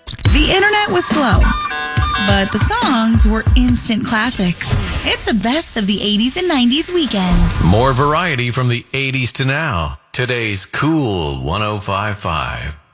The internet was slow, but the songs were instant classics. It's the best of the 80s and 90s weekend. More variety from the 80s to now. Today's Cool 105.5.